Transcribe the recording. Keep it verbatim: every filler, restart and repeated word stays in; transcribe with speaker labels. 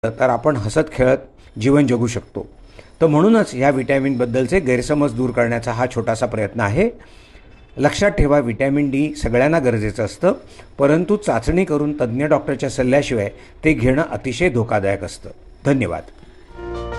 Speaker 1: तर आपण हसत खेळत जीवन जगू शकतो. तर म्हणूनच ह्या व्हिटॅमिनबद्दलचे गैरसमज दूर करण्याचा हा छोटासा प्रयत्न आहे. लक्षात ठेवा, व्हिटॅमिन डी सगळ्यांना गरजेचं असतं, परंतु चाचणी करून तज्ज्ञ डॉक्टरच्या सल्ल्याशिवाय ते घेणं अतिशय धोकादायक असतं. धन्यवाद.